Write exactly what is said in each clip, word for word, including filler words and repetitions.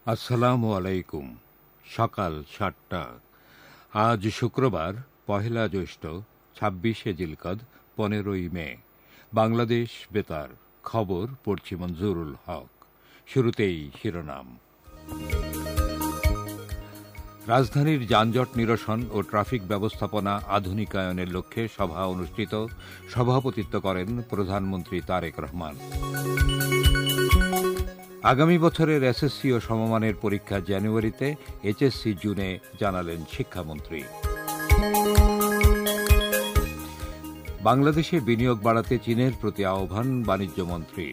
আসসালামু আলাইকুম। সকাল সাতটা। আজ শুক্রবার পহেলা জ্যৈষ্ঠ, ছাব্বিশে জিলকদ, পনেরোই মে। বাংলাদেশ বেতার খবর পড়ছি মঞ্জুরুল হক। শুরুতেই শিরোনাম। রাজধানীর যানজট নিরসন ও ট্রাফিক ব্যবস্থাপনা আধুনিকায়নের লক্ষ্যে সভা অনুষ্ঠিত। সভাপতিত্ব করেন প্রধানমন্ত্রী তারেক রহমান। আগামী বছরের এসএসসি ও সমমানের পরীক্ষা জানুয়ারিতে, এইচএসসি জুনে, জানালেন শিক্ষামন্ত্রী। বাংলাদেশে বিনিয়োগ বাড়াতে চীনের প্রতি আহ্বান বাণিজ্যমন্ত্রীর।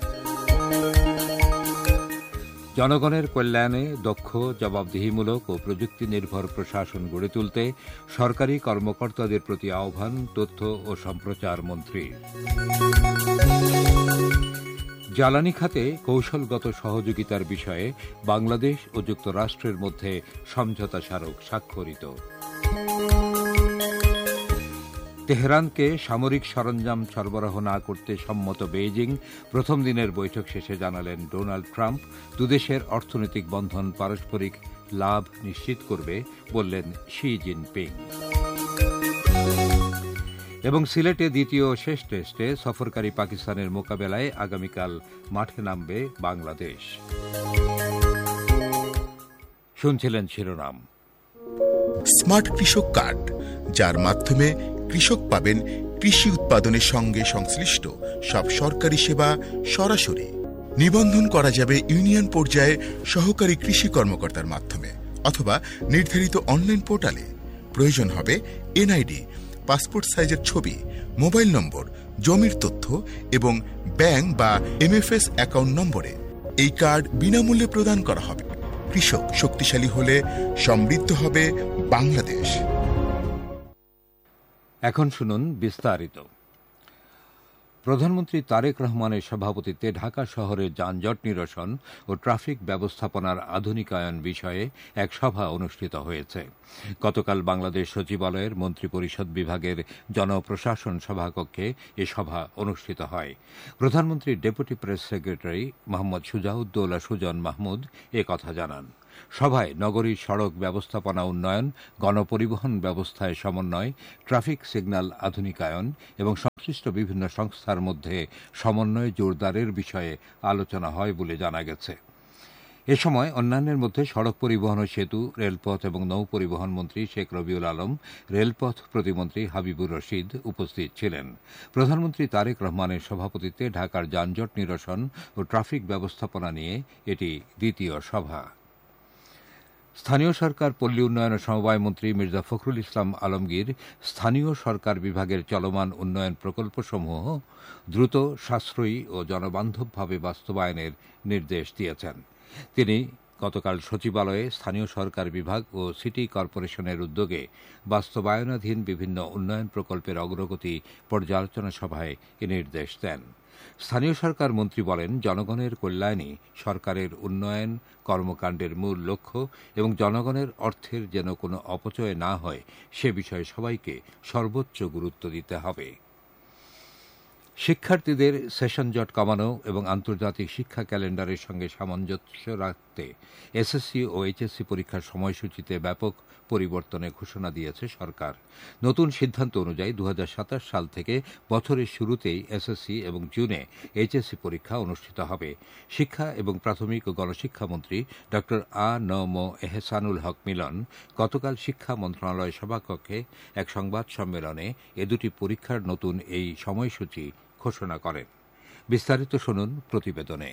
জনগণের কল্যাণে দক্ষ, জবাবদিহিমূলক ও প্রযুক্তি নির্ভর প্রশাসন গড়ে তুলতে সরকারি কর্মকর্তাদের প্রতি আহ্বান তথ্য ও সম্প্রচার মন্ত্রীর। জ্বালানি খাতে কৌশলগত সহযোগিতার বিষয়ে বাংলাদেশ ও যুক্তরাষ্ট্রের মধ্যে সমঝোতা স্মারক স্বাক্ষরিত। তেহরানকে সামরিক সরঞ্জাম সরবরাহ না করতে সম্মত বেইজিং। প্রথম দিনের বৈঠক শেষে জানালেন ডোনাল্ড ট্রাম্প, দুদেশের অর্থনৈতিক বন্ধন পারস্পরিক লাভ নিশ্চিত করবে, বললেন শি জিনপিং। এবং সিলেটে দ্বিতীয় শেষ টেস্টে সফরকারী পাকিস্তানের মোকাবেলায় আগামীকাল মাঠে নামবে বাংলাদেশ। শুনছিলেন শিরোনাম। স্মার্ট কৃষক কার্ড, যার মাধ্যমে কৃষক পাবেন কৃষি উৎপাদনের সঙ্গে সংশ্লিষ্ট সব সরকারি সেবা সরাসরি। নিবন্ধন করা যাবে ইউনিয়ন পর্যায়ে সহকারী কৃষি কর্মকর্তার মাধ্যমে অথবা নির্ধারিত অনলাইন পোর্টালে। প্রয়োজন হবে এনআইডি, পাসপোর্ট সাইজের ছবি, মোবাইল নম্বর, জমির তথ্য এবং ব্যাংক বা এমএফএস অ্যাকাউন্ট নম্বরে। এই কার্ড বিনামূল্যে প্রদান করা হবে। কৃষক শক্তিশালী হলে সমৃদ্ধ হবে বাংলাদেশ। এখন শুনুন বিস্তারিত। প্রধানমন্ত্রী তারেক রহমানের সভাপতিত্বে ঢাকা শহরে যানজট নিরসন ও ট্রাফিক ব্যবস্থাপনার আধুনিকায়ন বিষয়ে এক সভা অনুষ্ঠিত হয়েছে। গতকাল বাংলাদেশ সচিবালয়ের মন্ত্রিপরিষদ বিভাগের জনপ্রশাসন সভাকক্ষে এ সভা অনুষ্ঠিত হয়। প্রধানমন্ত্রীর deputy press secretary Mohammad Shuja-ud-Daula Sujan Mahmud এ কথা জানান। সভায় নগরীর সড়ক ব্যবস্থাপনা উন্নয়ন, গণপরিবহন ব্যবস্থায় সমন্বয়, ট্রাফিক সিগন্যাল আধুনিকায়ন এবং সংশ্লিষ্ট বিভিন্ন সংস্থার মধ্যে সমন্বয় জোরদারের বিষয়ে আলোচনা হয় বলে জানা গেছে। এ সময় অন্যান্যের মধ্যে সড়ক পরিবহন ও সেতু, রেলপথ এবং নৌ পরিবহন মন্ত্রী শেখ রবিউল আলম, রেলপথ প্রতিমন্ত্রী হাবিবুর রশিদ উপস্থিত ছিলেন। প্রধানমন্ত্রী তারেক রহমানের সভাপতিত্বে ঢাকার যানজট নিরসন ও ট্রাফিক ব্যবস্থাপনা নিয়ে এটি দ্বিতীয় সভা। স্থানীয় সরকার, পল্লী উন্নয়ন ও সমবায় মন্ত্রী মির্জা ফখরুল ইসলাম আলমগীর স্থানীয় সরকার বিভাগের চলমান উন্নয়ন প্রকল্পসমূহ দ্রুত, সাশ্রয়ী ও জনবান্ধবভাবে বাস্তবায়নের নির্দেশ দিয়েছেন। তিনি গতকাল সচিবালয়ে স্থানীয় সরকার বিভাগ ও সিটি কর্পোরেশনের উদ্যোগে বাস্তবায়নাধীন বিভিন্ন উন্নয়ন প্রকল্পের অগ্রগতি পর্যালোচনা সভায় এ নির্দেশ দেন। স্থানীয় সরকার মন্ত্রী বলেন, জনগণের কল্যাণই সরকারের উন্নয়ন কর্মকাণ্ডের মূল লক্ষ্য এবং জনগণের অর্থের যেন কোনো অপচয় না হয় সে বিষয়ে সবাইকে সর্বোচ্চ গুরুত্ব দিতে হবে। শিক্ষার্থীদের সেশন জট কমানো এবং আন্তর্জাতিক শিক্ষা ক্যালেন্ডারের সঙ্গে সামঞ্জস্য রাখতে এসএসসি ও এইচএসসি পরীক্ষার সময়সূচিতে ব্যাপক পরিবর্তনের ঘোষণা দিয়েছে সরকার। নতুন সিদ্ধান্ত অনুযায়ী দু হাজার সাতাশ সাল থেকে বছরের শুরুতেই এসএসসি এবং জুনে এইচএসসি পরীক্ষা অনুষ্ঠিত হবে। শিক্ষা এবং প্রাথমিক ও গণশিক্ষামন্ত্রী ড আ ন ম এহসানুল হক মিলন গতকাল শিক্ষা মন্ত্রণালয় সভাকক্ষে এক সংবাদ সম্মেলনে এ দুটি পরীক্ষার নতুন এই সময়সূচি ঘোষণা করেন। বিস্তারিত শুনুন প্রতিবেদনে।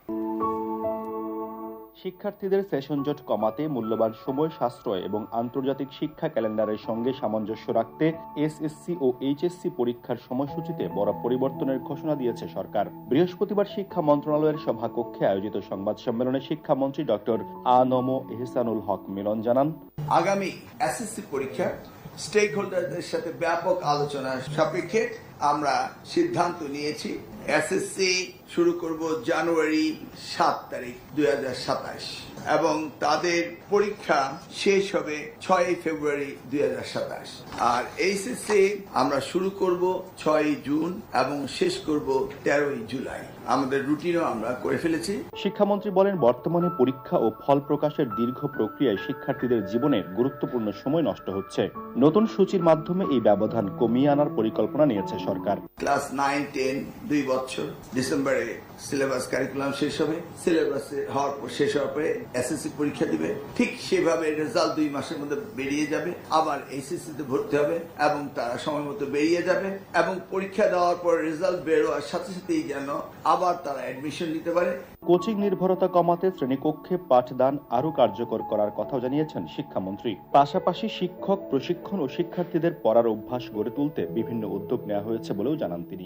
শিক্ষার্থীদের সেশন জট কমাতে, মূল্যবান সময় সাশ্রয় এবং আন্তর্জাতিক শিক্ষা ক্যালেন্ডারের সঙ্গে সামঞ্জস্য রাখতে এসএসসি ও এইচএসসি পরীক্ষার সময়সূচিতে বড় পরিবর্তনের ঘোষণা দিয়েছে সরকার। বৃহস্পতিবার শিক্ষা মন্ত্রণালয়ের সভাকক্ষে আয়োজিত সংবাদ সম্মেলনে শিক্ষামন্ত্রী ডক্টর আ ন ম এহসানুল হক মিলন জানান, আগামী এসএসসি পরীক্ষা স্টেক হোল্ডারদের সাথে ব্যাপক আলোচনা সাপেক্ষে আমরা সিদ্ধান্ত নিয়েছি এসএসসি শুরু করব জানুয়ারি সাত তারিখ দুই হাজার সাতাশ এবং তাদের পরীক্ষা শেষ হবে ছয় ফেব্রুয়ারি দুই হাজার সাতাশ আর এইচএসসি আমরা শুরু করব ছয় জুন এবং শেষ করব তেরোই জুলাই। আমাদের রুটিনও আমরা করে ফেলেছি। শিক্ষামন্ত্রী বলেন, বর্তমানে পরীক্ষা ও ফল প্রকাশের দীর্ঘ প্রক্রিয়ায় শিক্ষার্থীদের জীবনে গুরুত্বপূর্ণ সময় নষ্ট হচ্ছে। নতুন সূচির মাধ্যমে এই ব্যবধান কমিয়ে আনার পরিকল্পনা নিয়েছে সরকার। ক্লাস নাইন টেন দুই বছর ডিসেম্বরে সিলেবাস কারিকুলাম শেষ হবে, সিলেবাস হওয়ার পর শেষ হওয়ার পরে এসএসসি পরীক্ষা দিবে, ঠিক সেভাবে রেজাল্ট দুই মাসের মধ্যে বেরিয়ে যাবে, আবার এইচএসসি তে ভর্তি হবে এবং তারা সময় মতো বেরিয়ে যাবে এবং পরীক্ষা দেওয়ার পর রেজাল্ট বেরোয়ার সাথে সাথেই যেন আবার তারা অ্যাডমিশন নিতে পারে। কোচিং নির্ভরতা কমাতে শ্রেণীকক্ষে পাঠদান আরো কার্যকর করার কথাও জানিয়েছেন শিক্ষামন্ত্রী। পাশাপাশি শিক্ষক প্রশিক্ষণ ও শিক্ষার্থীদের পড়ার অভ্যাস গড়ে তুলতে বিভিন্ন উদ্যোগ নেওয়া হয়েছে বলেও জানান তিনি।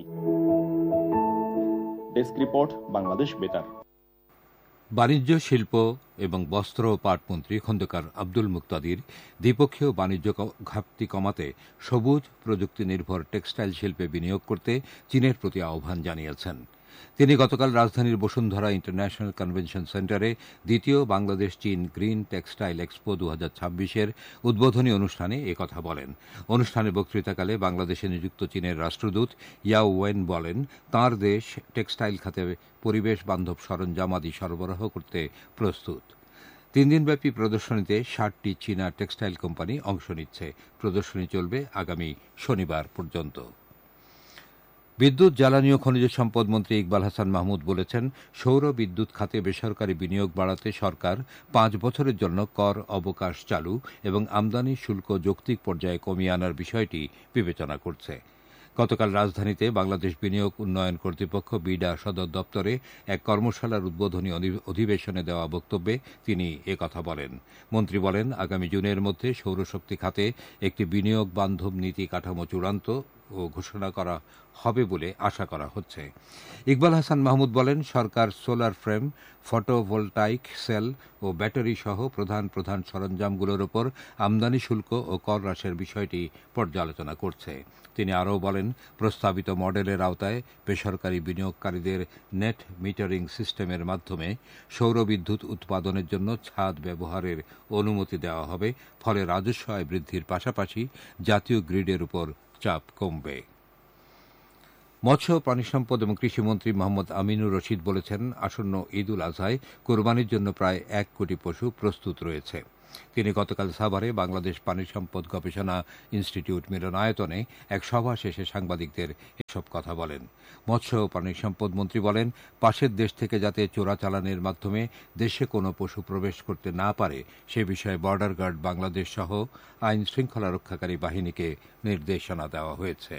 ডেস্ক রিপোর্ট, বাংলাদেশ বেতার। বাণিজ্য, শিল্প এবং বস্ত্র ও পাটমন্ত্রী খন্দকার আব্দুল মুক্তাদির দ্বিপক্ষীয় বাণিজ্য ঘাটতি কমাতে সবুজ প্রযুক্তি নির্ভর টেক্সটাইল শিল্পে বিনিয়োগ করতে চীনের প্রতি আহ্বান জানিয়েছেন। তিনি গতকাল রাজধানীর বসুন্ধরা ইন্টারন্যাশনাল কনভেনশন সেন্টারে দ্বিতীয় বাংলাদেশ চীন গ্রিন টেক্সটাইল এক্সপো দু হাজার ছাব্বিশের উদ্বোধনী অনুষ্ঠানে একথা বলেন। অনুষ্ঠানে বক্তৃতাকালে বাংলাদেশে নিযুক্ত চীনের রাষ্ট্রদূত ইয়াও ওয়েন বলেন, তাঁর দেশ টেক্সটাইল খাতে পরিবেশ বান্ধব সরঞ্জামাদি সরবরাহ করতে প্রস্তুত। তিন দিনব্যাপী প্রদর্শনীতে ষাটটি চীনা টেক্সটাইল কোম্পানি অংশ নিচ্ছে। প্রদর্শনী চলবে আগামী শনিবার পর্যন্ত। বিদ্যুৎ, জ্বালানি ও খনিজ সম্পদ মন্ত্রী ইকবাল হাসান মাহমুদ বলেছেন, সৌর বিদ্যুৎ খাতে বেসরকারি বিনিয়োগ বাড়াতে সরকার পাঁচ বছরের জন্য কর অবকাশ চালু এবং আমদানি শুল্ক যৌক্তিক পর্যায়ে কমিয়ে আনার বিষয়টি বিবেচনা করছে। গতকাল রাজধানীতে বাংলাদেশ বিনিয়োগ উন্নয়ন কর্তৃপক্ষ বিডা সদর দপ্তরে এক কর্মশালার উদ্বোধনী অধিবেশনে দেওয়া বক্তব্যে তিনি একথা বলেন। মন্ত্রী বলেন, আগামী জুনের মধ্যে সৌরশক্তি খাতে একটি বিনিয়োগ বান্ধব নীতি কাঠামো চূড়ান্ত ও ঘোষণা করা হবে বলে আশা করা হচ্ছে। ইকবাল হাসান মাহমুদ বলেন, সরকার সোলার ফ্রেম, ফটোভোলটাইক সেল ও ব্যাটারি সহ প্রধান প্রধান সরঞ্জামগুলোর উপর আমদানি শুল্ক ও কর হ্রাসের বিষয়টি পর্যালোচনা করছে। তিনি আরও বলেন, প্রস্তাবিত মডেলের আওতায় বেসরকারি বিনিয়োগকারীদের নেট মিটারিং সিস্টেমের মাধ্যমে সৌর বিদ্যুৎ উৎপাদনের জন্য ছাদ ব্যবহারের অনুমতি দেওয়া হবে, ফলে রাজস্ব আয় বৃদ্ধির পাশাপাশি জাতীয় গ্রিডের উপর চাপ কমবে। মৎস্য, প্রাণী সম্পদ এবং কৃষিমন্ত্রী মোহাম্মদ আমিনুর রশিদ বলেছেন, আসন্ন ঈদ উল আজহায় কোরবানির জন্য প্রায় এক কোটি পশু প্রস্তুত রয়েছে। তিনি গতকাল সাভারে বাংলাদেশ প্রাণী সম্পদ গবেষণা ইনস্টিটিউট মিলনায়তনে এক সভা শেষে সাংবাদিকদের এসব কথা বলেন। মৎস্য ও প্রাণী সম্পদ মন্ত্রী বলেন, পাশের দেশ থেকে যাতে চোরাচালানের মাধ্যমে দেশে কোনো পশু প্রবেশ করতে না পারে সে বিষয়ে বর্ডার গার্ড বাংলাদেশ সহ আইন শৃঙ্খলা রক্ষাকারী বাহিনীকে নির্দেশনা দেওয়া হয়েছে।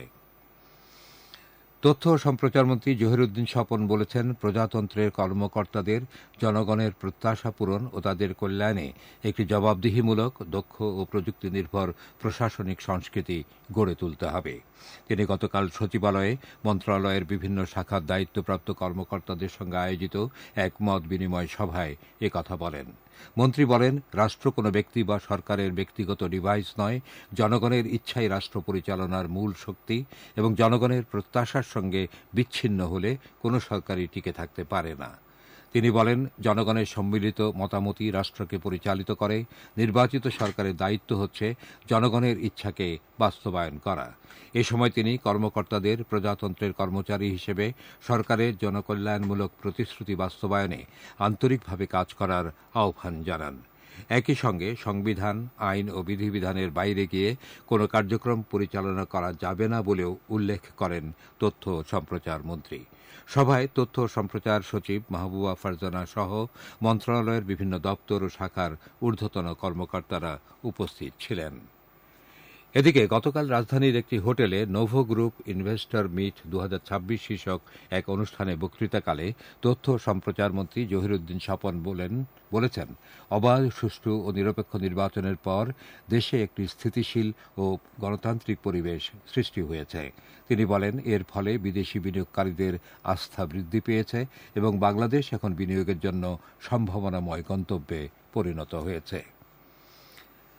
তথ্য ও সম্প্রচার মন্ত্রী জহিরুদ্দিন স্বপন বলেছেন, প্রজাতন্ত্রের কর্মকর্তাদের জনগণের প্রত্যাশা পূরণ ও তাদের কল্যাণে একটি জবাবদিহিমূলক, দক্ষ ও প্রযুক্তি নির্ভর প্রশাসনিক সংস্কৃতি গড়ে তুলতে হবে। তিনি গতকাল সচিবালয়ে মন্ত্রণালয়ের বিভিন্ন শাখার দায়িত্বপ্রাপ্ত কর্মকর্তাদের সঙ্গে আয়োজিত এক মত বিনিময় সভায় একথা বলেন। মন্ত্রী বলেন, রাষ্ট্র কোনো ব্যক্তি বা সরকারের ব্যক্তিগত ডিভাইস নয়, জনগণের ইচ্ছাই রাষ্ট্র পরিচালনার মূল শক্তি এবং জনগণের প্রত্যাশার সঙ্গে বিচ্ছিন্ন হলে কোনো সরকারই টিকে থাকতে পারে না। তিনি বলেন, জনগণের সম্মিলিত মতামতই রাষ্ট্রকে পরিচালিত করে। নির্বাচিত সরকারের দায়িত্ব হচ্ছে জনগণের ইচ্ছাকে বাস্তবায়ন করা। এ সময় তিনি কর্মকর্তাদের প্রজাতন্ত্রের কর্মচারী হিসেবে সরকারের জনকল্যাণমূলক প্রতিশ্রুতি বাস্তবায়নে আন্তরিকভাবে কাজ করার আহ্বান জানান। একই সঙ্গে সংবিধান, আইন ও বিধিবিধানের বাইরে গিয়ে কোনো কার্যক্রম পরিচালনা করা যাবে না বলেও উল্লেখ করেন তথ্য ও সম্প্রচার মন্ত্রী। সভায় তথ্য ও সম্প্রচার সচিব মাহবুবা ফারজানা সহ মন্ত্রণালয়ের বিভিন্ন দপ্তর ও শাখার ঊর্ধ্বতন কর্মকর্তারা উপস্থিত ছিলেন। এদিকে গতকাল রাজধানীর একটি হোটেলে নোভো গ্রুপ ইনভেস্টর মিট দু হাজার ছাব্বিশ শীর্ষক এক অনুষ্ঠানে বক্তৃতাকালে তথ্য ও সম্প্রচার মন্ত্রী জহিরুদ্দিন স্বপন বলেন বলেছেন অবাধ, সুষ্ঠু ও নিরপেক্ষ নির্বাচনের পর দেশে একটি স্থিতিশীল ও গণতান্ত্রিক পরিবেশ সৃষ্টি হয়েছে। তিনি বলেন, এর ফলে বিদেশি বিনিয়োগকারীদের আস্থা বৃদ্ধি পেয়েছে এবং বাংলাদেশ এখন বিনিয়োগের জন্য সম্ভাবনাময় গন্তব্যে পরিণত হয়েছে।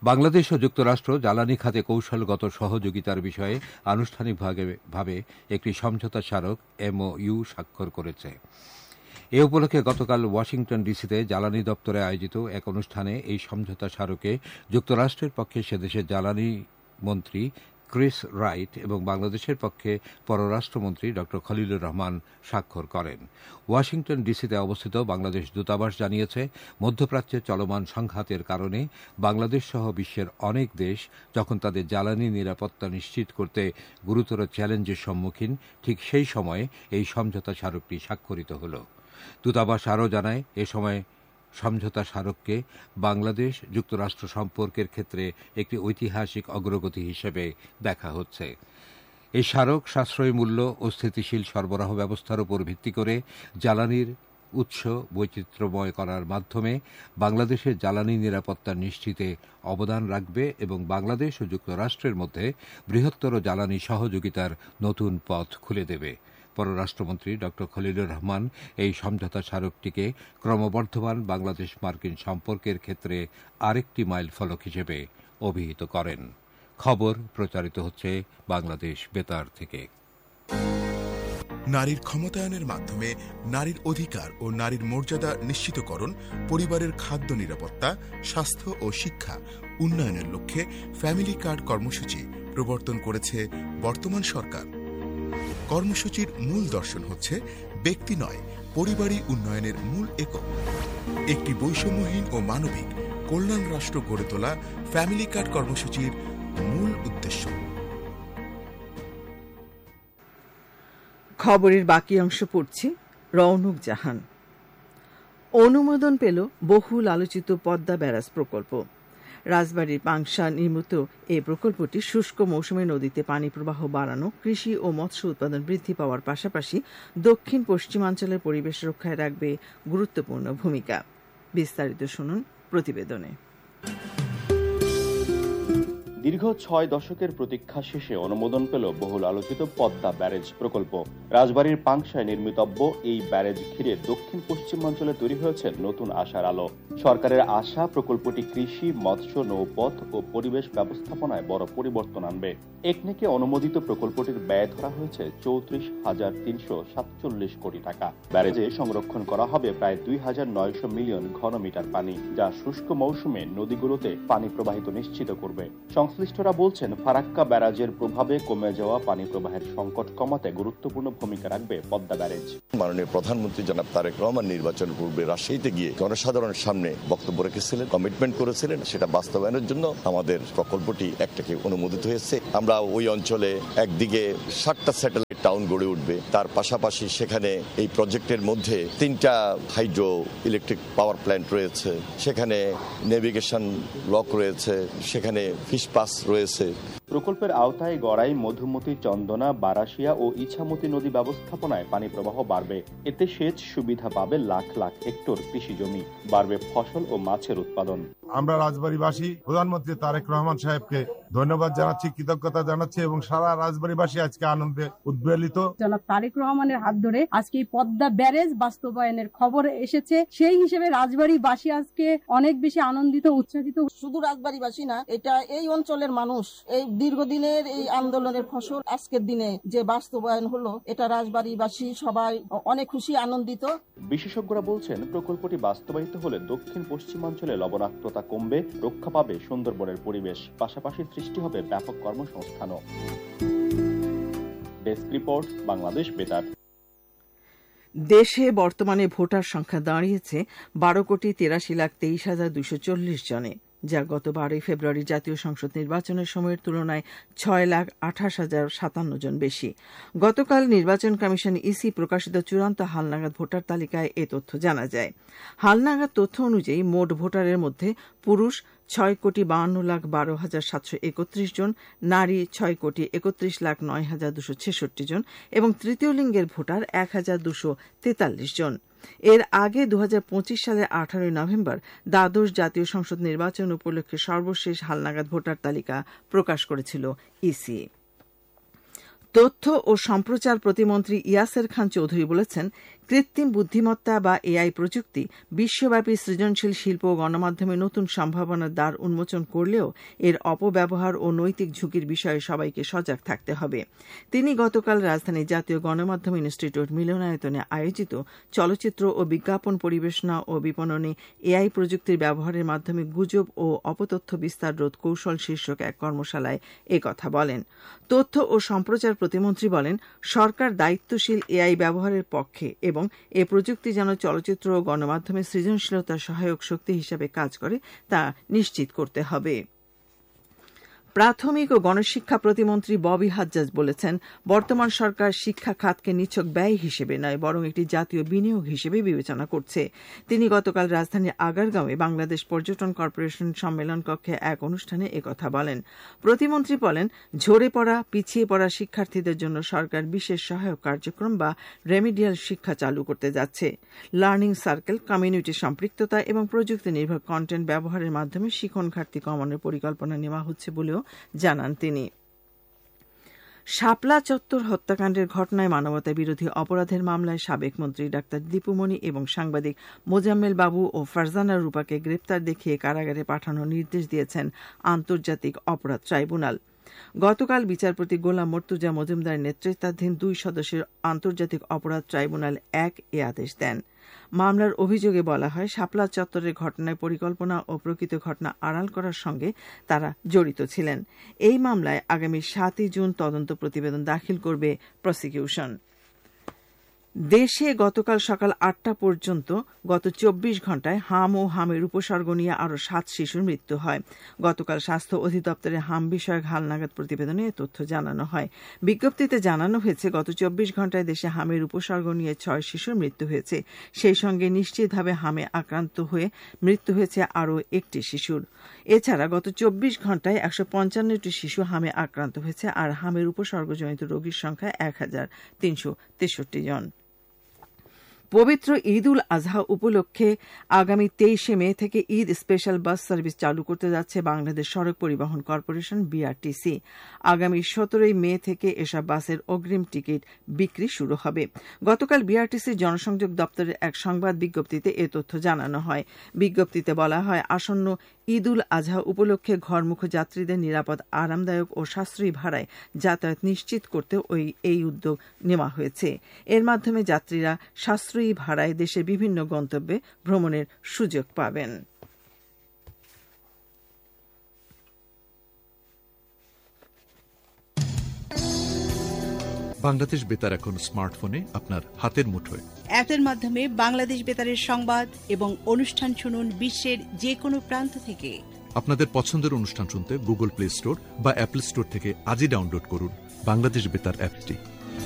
বাংলাদেশ ও যুক্তরাষ্ট্র জ্বালানি খাতে কৌশলগত সহযোগিতার বিষয়ে আনুষ্ঠানিকভাবে একটি সমঝোতা স্মারক এমওইউ স্বাক্ষর করেছে। এ উপলক্ষে গতকাল ওয়াশিংটন ডিসিতে জ্বালানি দপ্তরে আয়োজিত এক অনুষ্ঠানে এই সমঝোতা স্মারকে যুক্তরাষ্ট্রের পক্ষে সেদেশের জ্বালানি মন্ত্রী ক্রিস রাইট এবং বাংলাদেশের পক্ষে পররাষ্ট্রমন্ত্রী ড খলিলুর রহমান স্বাক্ষর করেন। ওয়াশিংটন ডিসিতে অবস্থিত বাংলাদেশ দূতাবাস জানিয়েছে, মধ্যপ্রাচ্যে চলমান সংঘাতের কারণে বাংলাদেশ সহ বিশ্বের অনেক দেশ যখন তাদের জ্বালানি নিরাপত্তা নিশ্চিত করতে গুরুতর চ্যালেঞ্জের সম্মুখীন, ঠিক সেই সময়ে এই সমঝোতা স্মারকটি স্বাক্ষরিত হল। দূতাবাস আরও জানায়, এ সময় সমঝোতা স্মারককে বাংলাদেশ যুক্তরাষ্ট্র সম্পর্কের ক্ষেত্রে একটি ঐতিহাসিক অগ্রগতি হিসেবে দেখা হচ্ছে। এই স্মারক সাশ্রয়ী মূল্য ও স্থিতিশীল সরবরাহ ব্যবস্থার উপর ভিত্তি করে জ্বালানির উৎস বৈচিত্র্যময় করার মাধ্যমে বাংলাদেশের জ্বালানি নিরাপত্তা নিশ্চিতে অবদান রাখবে এবং বাংলাদেশ ও যুক্তরাষ্ট্রের মধ্যে বৃহত্তর জ্বালানি সহযোগিতার নতুন পথ খুলে দেবে। পররাষ্ট্রমন্ত্রী ড খলিলুর রহমান এই সমঝোতা স্মারকটিকে ক্রমবর্ধমান বাংলাদেশ মার্কিন সম্পর্কের ক্ষেত্রে আরেকটি মাইল ফলক হিসেবে অভিহিত করেন। খবর প্রচারিত হচ্ছে বাংলাদেশ বেতার থেকে। নারীর ক্ষমতায়নের মাধ্যমে নারীর অধিকার ও নারীর মর্যাদা নিশ্চিতকরণ, পরিবারের খাদ্য নিরাপত্তা, স্বাস্থ্য ও শিক্ষা উন্নয়নের লক্ষ্যে ফ্যামিলি কার্ড কর্মসূচি প্রবর্তন করেছে বর্তমান সরকার। কর্মসূচির মূল দর্শন হচ্ছে ব্যক্তি নয়, পরিবারই উন্নয়নের মূল একক। একটি বৈষম্যহীন ও মানবিক কল্যাণ রাষ্ট্র গড়ে তোলা ফ্যামিলি কার্ড কর্মসূচির মূল উদ্দেশ্য। খবরের বাকি অংশ পড়ছি রৌনক জাহান। অনুমোদন পেল বহুল আলোচিত পদ্মা ব্যারাজ প্রকল্প। রাজবাড়ীর পাংশা নির্মিত এই প্রকল্পটি শুষ্ক মৌসুমে নদীতে পানি প্রবাহ বাড়ানো, কৃষি ও মৎস্য উৎপাদন বৃদ্ধি পাওয়ার পাশাপাশি দক্ষিণ পশ্চিমাঞ্চলের পরিবেশ রক্ষায় রাখবে গুরুত্বপূর্ণ ভূমিকা। বিস্তারিত শুনুন প্রতিবেদনে। দীর্ঘ ছয় দশকের প্রতীক্ষা শেষে অনুমোদন পেল বহুল আলোচিত পদ্মা ব্যারেজ প্রকল্প। রাজবাড়ীর পাংশায় নির্মিতব্য এই ব্যারেজ ঘিরে দক্ষিণ পশ্চিমাঞ্চলে তৈরি হয়েছে নতুন আশার আলো। সরকারের আশা, প্রকল্পটি কৃষি, মৎস্য, নৌপথ ও পরিবেশ ব্যবস্থাপনায় বড় পরিবর্তন আনবে। একনেকে অনুমোদিত প্রকল্পটির ব্যয় ধরা হয়েছে চৌত্রিশ হাজার তিনশো সাতচল্লিশ কোটি টাকা। ব্যারেজে সংরক্ষণ করা হবে প্রায় দুই হাজার নয়শো মিলিয়ন ঘনমিটার পানি, যা শুষ্ক মৌসুমে নদীগুলোতে পানি প্রবাহিত নিশ্চিত করবে। সংশ্লিষ্টরা বলছেন, ফারাক্কা ব্যারাজের প্রভাবে কমে যাওয়া পানি প্রবাহের সংকট কমাতে গুরুত্বপূর্ণ ভূমিকা রাখবে পদ্মা ব্যারেজ। মাননীয় প্রধানমন্ত্রী জনাব তারেক রহমান নির্বাচন পূর্বে রাজশাহীতে গিয়ে জনসাধারণের সামনে বক্তব্য রেখেছিলেন, কমিটমেন্ট করেছিলেন। সেটা বাস্তবায়নের জন্য আমাদের প্রকল্পটি একটাকে অনুমোদিত হয়েছে। আমরা ওই অঞ্চলে একদিকে ষাটটা স্যাটেলাইট টাউন গড়ে উঠবে, তার পাশাপাশি সেখানে এই প্রজেক্টের মধ্যে তিনটা হাইড্রো ইলেকট্রিক পাওয়ার প্ল্যান্ট রয়েছে, সেখানে নেভিগেশন লক রয়েছে, সেখানে ফিশ পাস রয়েছে। প্রকল্পের আওতায় গড়াই, মধুমতি, চন্দনা, বারাশিয়া ও ইছামতি নদী ব্যবস্থাপনায় পানি প্রবাহ বাড়বে। এতে সেচ সুবিধা পাবে লাখ লাখ হেক্টর কৃষি জমি, বাড়বে ফসল ও মাছের উৎপাদন। আমরা রাজবাড়ীবাসী প্রধানমন্ত্রী তারেক রহমান সাহেবকে ধন্যবাদ জানাচ্ছি, কৃতজ্ঞতা জানাচ্ছি এবং সারা রাজবাড়ীবাসী আজকে আনন্দে উদ্বেলিত। জনাব তারেক রহমানের হাত ধরে আজকে এই পদ্মা ব্যারেজ বাস্তবায়নের খবর এসেছে, সেই হিসেবে রাজবাড়ীবাসী আজকে অনেক বেশি আনন্দিত, উচ্ছ্বাসিত। শুধু রাজবাড়ীবাসী না, এটা এই অঞ্চলের মানুষ এই দীর্ঘদিনের এই আন্দোলনের ফসল আজকের দিনে যে বাস্তবায়ন হলো, এটা রাজবাড়ীবাসী সবাই অনেক খুশি, আনন্দিত। বিশেষজ্ঞরা বলছেন, প্রকল্পটি বাস্তবায়িত হলে দক্ষিণ পশ্চিমাঞ্চলে লবণাক্ততা কমবে, রক্ষা পাবে সুন্দরবনের পরিবেশ, পাশাপাশি সৃষ্টি হবে ব্যাপক কর্মসংস্থানও। ডেস্ক রিপোর্ট, বাংলাদেশ বেতার। দেশে বর্তমানে ভোটার সংখ্যা দাঁড়িয়েছে বারো কোটি তিরাশি লাখ তেইশ হাজার দুশো চল্লিশ জনে, যা গত বারোই ফেব্রুয়ারি জাতীয় সংসদ নির্বাচনের সময়ের তুলনায় ছয় লাখ আঠাশ হাজার সাতান্ন জন বেশি। গতকাল নির্বাচন কমিশন ইসি প্রকাশিত চূড়ান্ত হালনাগাদ ভোটার তালিকায় এ তথ্য জানা যায়। হালনাগাদ তথ্য অনুযায়ী মোট ভোটারের মধ্যে পুরুষ ছয় কোটি বাহান্ন লাখ বারো হাজার সাতশো একত্রিশ জন, নারী ছয় কোটি একত্রিশ লাখ নয় হাজার দুশো ছেষট্টি জন এবং তৃতীয় লিঙ্গের ভোটার এক হাজার দুশো তেতাল্লিশ জন। এর আগে দু হাজার পঁচিশ সালের আঠারোই নভেম্বর দ্বাদশ জাতীয় সংসদ নির্বাচন উপলক্ষে সর্বশেষ হালনাগাদ ভোটার তালিকা প্রকাশ করেছিল ইসি। তথ্য ও সম্প্রচার প্রতিমন্ত্রী ইয়াসের খান চৌধুরী বলেছেন, কৃত্রিম বুদ্ধিমত্তা বা এআই প্রযুক্তি বিশ্বব্যাপী সৃজনশীল শিল্প ও গণমাধ্যমে নতুন সম্ভাবনার দ্বার উন্মোচন করলেও এর অপব্যবহার ও নৈতিক ঝুঁকির বিষয়ে সবাইকে সজাগ থাকতে হবে। তিনি গতকাল রাজধানীর জাতীয় গণমাধ্যম ইনস্টিটিউট মিলনায়তনে আয়োজিত চলচ্চিত্র ও বিজ্ঞাপন পরিবেশনা ও বিপণনে এআই প্রযুক্তির ব্যবহারের মাধ্যমে গুজব ও অপতথ্য বিস্তার রোধ কৌশল শীর্ষক এক কর্মশালায় এ কথা বলেন। তথ্য ও সম্প্রচার প্রতিমন্ত্রী বলেন, সরকার দায়িত্বশীল এআই ব্যবহারের পক্ষে এবং এ প্রযুক্তি যেন চলচ্চিত্র ও গণমাধ্যমে সৃজনশীলতার সহায়ক শক্তি হিসেবে কাজ করে তা নিশ্চিত করতে হবে। প্রাথমিক ও গণশিক্ষা প্রতিমন্ত্রী ববি হাজ্জাজ বলেছেন, বর্তমান সরকার শিক্ষা খাতকে নিছক ব্যয় হিসেবে নয় বরং একটি জাতীয় বিনিয়োগ হিসেবে বিবেচনা করছে। তিনি গতকাল রাজধানীর আগারগাঁওয়ে বাংলাদেশ পর্যটন কর্পোরেশন সম্মেলন কক্ষে এক অনুষ্ঠানে একথা বলেন। প্রতিমন্ত্রী বলেন, ঝরে পড়া পিছিয়ে পড়া শিক্ষার্থীদের জন্য সরকার বিশেষ সহায়ক কার্যক্রম বা রেমিডিয়াল শিক্ষা চালু করতে যাচ্ছে। লার্নিং সার্কেল, কমিউনিটি সম্পৃক্ততা এবং প্রযুক্তি নির্ভর কন্টেন্ট ব্যবহারের মাধ্যমে শিখন ঘাটতি কমানোর পরিকল্পনা নেওয়া হচ্ছে বলেও জানান তিনি। শাপলা চত্বর হত্যাকাণ্ডের ঘটনায় মানবতা বিরোধী অপরাধের মামলায় সাবেক মন্ত্রী ডাক্তার দীপুমণি এবং সাংবাদিক মোজাম্মেল বাবু ও ফারজানা রূপাকে গ্রেপ্তার দেখিয়ে কারাগারে পাঠানোর নির্দেশ দিয়েছেন আন্তর্জাতিক অপরাধ ট্রাইব্যুনাল। গতকাল বিচারপতি গোলাম মর্তুজা মজুমদার নেতৃত্বাধীন দুই সদস্যের আন্তর্জাতিক অপরাধ ট্রাইব্যুনাল এক এ আদেশ দেন। মামলার অভিযোগে বলা হয়, শাপলা চত্বরের ঘটনায় পরিকল্পনা ও প্রকৃত ঘটনা আড়াল করার সঙ্গে তারা জড়িত ছিলেন। এই মামলায় আগামী সাতই জুন তদন্ত প্রতিবেদন দাখিল করবে প্রসিকিউশন। দেশে গতকাল সকাল আটটা পর্যন্ত গত চব্বিশ ঘণ্টায় হাম ও হামের উপসর্গ নিয়ে আরও সাত শিশুর মৃত্যু হয়। গতকাল স্বাস্থ্য অধিদপ্তরের হাম বিষয়ক হালনাগাদ প্রতিবেদনে এ তথ্য জানানো হয়। বিজ্ঞপ্তিতে জানানো হয়েছে, গত চব্বিশ ঘণ্টায় দেশে হামের উপসর্গ নিয়ে ছয় শিশুর মৃত্যু হয়েছে। সেই সঙ্গে নিশ্চিতভাবে হামে আক্রান্ত হয়ে মৃত্যু হয়েছে আরও একটি শিশুর। এছাড়া গত চব্বিশ ঘণ্টায় একশো পঞ্চান্নটি শিশু হামে আক্রান্ত হয়েছে, আর হামের উপসর্গজনিত রোগীর সংখ্যা এক হাজার তিনশো তেষট্টি জন। পবিত্র ঈদ উল আজহা উপলক্ষে আগামী তেইশে মে থেকে ঈদ স্পেশাল বাস সার্ভিস চালু করতে যাচ্ছে বাংলাদেশ সড়ক পরিবহন কর্পোরেশন বিআরটিসি। আগামী সতেরোই মে থেকে এসব বাসের অগ্রিম টিকিট বিক্রি শুরু হবে। গতকাল বিআরটিসির জনসংযোগ দপ্তরের এক সংবাদ বিজ্ঞপ্তিতে এ তথ্য জানানো হয়। বিজ্ঞপ্তিতে বলা হয়, আসন্ন ঈদ উল আজহা উপলক্ষে ঘরমুখ যাত্রীদের নিরাপদ, আরামদায়ক ও সাশ্রয়ী ভাড়ায় যাতায়াত নিশ্চিত করতে ওই এই উদ্যোগ নেওয়া হয়েছে। এর মাধ্যমে যাত্রীরা সাশ্রয়ী ভাড়ায় দেশের বিভিন্ন গন্তব্যে ভ্রমণের সুযোগ পাবেন। বাংলাদেশ বেতার এখন স্মার্টফোনে আপনার হাতের মুঠোয়। অ্যাপের মাধ্যমে বাংলাদেশ বেতারের সংবাদ এবং অনুষ্ঠান শুনুন বিশ্বের যে কোনো প্রান্ত থেকে। আপনাদের পছন্দের অনুষ্ঠান শুনতে গুগল প্লে স্টোর বা অ্যাপল স্টোর থেকে আজই ডাউনলোড করুন বাংলাদেশ বেতার অ্যাপটি।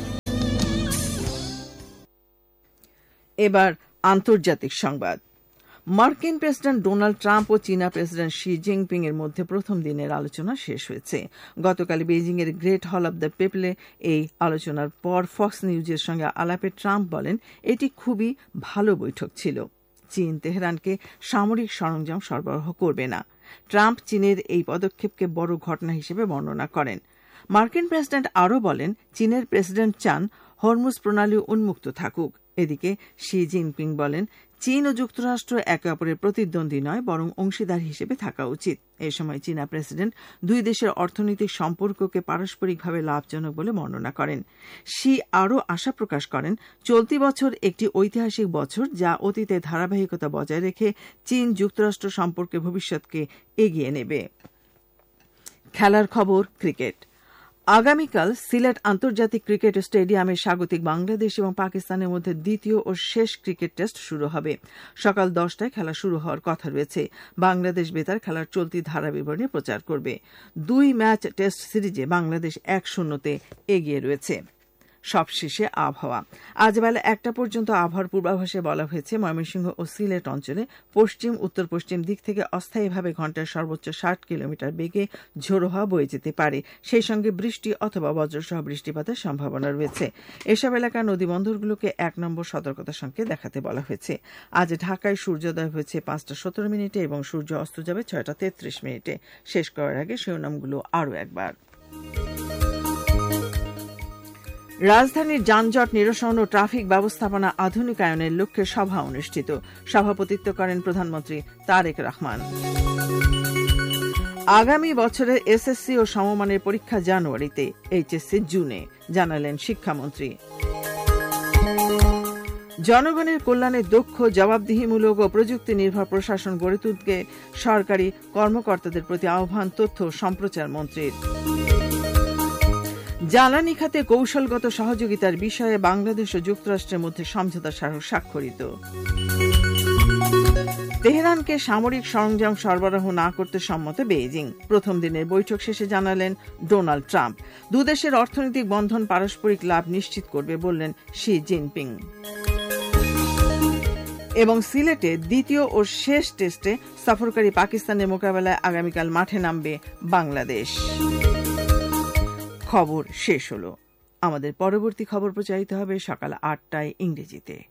এবার আন্তর্জাতিক সংবাদ। মার্কিন প্রেসিডেন্ট ডোনাল্ড ট্রাম্প ও চীনা প্রেসিডেন্ট শি জিনপিং এর মধ্যে প্রথম দিনের আলোচনা শেষ হয়েছে। গতকাল বেইজিং এর গ্রেট হল অব দ্য পিপলে এই আলোচনার পর ফক্স নিউজের সঙ্গে আলাপে ট্রাম্প বলেন, এটি খুবই ভালো বৈঠক ছিল। চীন তেহরানকে সামরিক সরঞ্জাম সরবরাহ করবে না। ট্রাম্প চীনের এই পদক্ষেপকে বড় ঘটনা হিসেবে বর্ণনা করেন। মার্কিন প্রেসিডেন্ট আরও বলেন, চীনের প্রেসিডেন্ট চান হরমুজ প্রণালী উন্মুক্ত থাকুক। এদিকে শি জিনপিং বলেন, চীন ও যুক্তরাষ্ট্র একে অপরের প্রতিদ্বন্দ্বী নয় বরং অংশীদার হিসেবে থাকা উচিত। এ সময় চীনা প্রেসিডেন্ট দুই দেশের অর্থনৈতিক সম্পর্ককে পারস্পরিকভাবে লাভজনক বলে বর্ণনা করেন। শি আরও আশা প্রকাশ করেন, চলতি বছর একটি ঐতিহাসিক বছর যা অতীতে ধারাবাহিকতা বজায় রেখে চীন যুক্তরাষ্ট্র সম্পর্কের ভবিষ্যৎকে এগিয়ে নেবে। খেলার খবর, ক্রিকেট। আগামীকাল সিলেট আন্তর্জাতিক ক্রিকেট স্টেডিয়ামে স্বাগতিক বাংলাদেশ এবং পাকিস্তানের মধ্যে দ্বিতীয় ও শেষ ক্রিকেট টেস্ট শুরু হবে। সকাল দশটায় খেলা শুরু হওয়ার কথা রয়েছে। বাংলাদেশ বেতার খেলার চলতি ধারা বিবরণী প্রচার করবে। দুই ম্যাচ টেস্ট সিরিজে বাংলাদেশ এক শূন্যতে এগিয়ে রয়েছে। সবশেষে আবহাওয়া। আজ বেলা একটা পর্যন্ত আবহাওয়ার পূর্বাভাসে বলা হয়েছে, ময়মনসিংহ ও সিলেট অঞ্চলে পশ্চিম উত্তর পশ্চিম দিক থেকে অস্থায়ীভাবে ঘণ্টায় সর্বোচ্চ ষাট কিলোমিটার বেগে ঝোড়ো হাওয়া বয়ে যেতে পারে। সেই সঙ্গে বৃষ্টি অথবা বজ্রসহ বৃষ্টিপাতের সম্ভাবনা রয়েছে। এসব এলাকার নদীবন্দরগুলোকে এক নম্বর সতর্কতা সংকেত দেখাতে বলা হয়েছে। আজ ঢাকায় সূর্যোদয় হয়েছে পাঁচটা সতেরো মিনিটে এবং সূর্য অস্ত যাবে ছয়টা তেত্রিশ মিনিটে। শেষ করার আগে শিরোনামগুলো আরও একবার। রাজধানীর যানজট নিরসন ও ট্রাফিক ব্যবস্থাপনা আধুনিকায়নের লক্ষ্যে সভা অনুষ্ঠিত। সভাপতিত্ব করেন প্রধানমন্ত্রী তারেক রহমান। আগামী বছরের এসএসসি ও সমমানের পরীক্ষা জানুয়ারিতে, এইচএসসি জুনে, জানালেন শিক্ষামন্ত্রী। জনগণের কল্যাণে দক্ষ, জবাবদিহিমূলক ও প্রযুক্তি নির্ভর প্রশাসন গড়ে তুলতে সরকারি কর্মকর্তাদের প্রতি আহ্বান তথ্য সম্প্রচার মন্ত্রীর। জ্বালানি খাতে কৌশলগত সহযোগিতার বিষয়ে বাংলাদেশ ও যুক্তরাষ্ট্রের মধ্যে সমঝোতা স্বাক্ষরিত। তেহরানকে সামরিক সরঞ্জাম সরবরাহ না করতে সম্মত বেইজিং। প্রথম দিনের বৈঠক শেষে জানালেন ডোনাল্ড ট্রাম্প, দুদেশের অর্থনৈতিক বন্ধন পারস্পরিক লাভ নিশ্চিত করবে বললেন শি জিনপিং। এবং সিলেটে দ্বিতীয় ও শেষ টেস্টে সফরকারী পাকিস্তানের মোকাবেলায় আগামীকাল মাঠে নামবে বাংলাদেশ। খবর শেষ হলো। আমাদের পরবর্তী খবর প্রচারিত হবে সকাল আটটায় ইংরেজিতে।